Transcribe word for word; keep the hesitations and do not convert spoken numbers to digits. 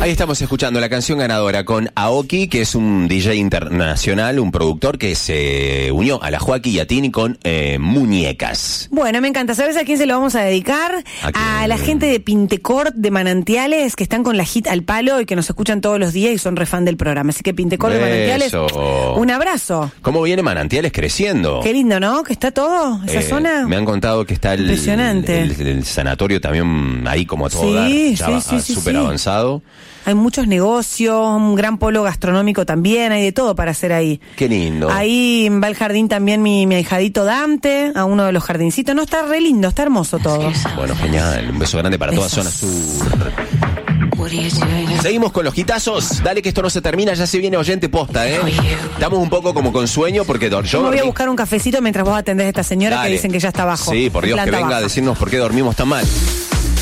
Ahí estamos escuchando la canción ganadora con Aoki, que es un D J internacional, un productor que se unió a la Joaquí y a Tini con eh, Muñecas. Bueno, me encanta. ¿Sabes a quién se lo vamos a dedicar? ¿A, a la gente de Pintecort de Manantiales, que están con la hit al palo y que nos escuchan todos los días y son re fan del programa. Así que Pintecort de Manantiales, un abrazo. ¿Cómo viene Manantiales creciendo? Qué lindo, ¿no? Que está todo, esa eh, zona. Me han contado que está el, impresionante. El, el, el sanatorio también ahí como a todo sí, dar, sí, ya sí, sí, súper sí. avanzado. Hay muchos negocios, un gran polo gastronómico también, hay de todo para hacer ahí. Qué lindo. Ahí va el jardín también mi, mi ahijadito Dante, a uno de los jardincitos. No, está re lindo, está hermoso todo. Bueno, genial. Un beso grande para toda Eso. zona sur. Seguimos con los hitazos. Dale que esto no se termina, ya se viene oyente posta, ¿eh? Estamos un poco como con sueño porque yo Yo me voy a buscar un cafecito mientras vos atendés a esta señora. Dale. Que dicen que ya está abajo. Sí, por Dios, que venga baja. a decirnos por qué dormimos tan mal.